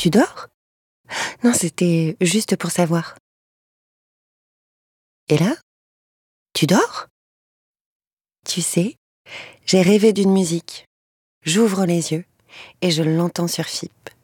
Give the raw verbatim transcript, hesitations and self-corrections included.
Tu dors? Non, c'était juste pour savoir. Et là? Tu dors? Tu sais, j'ai rêvé d'une musique. J'ouvre les yeux et je l'entends sur F I P.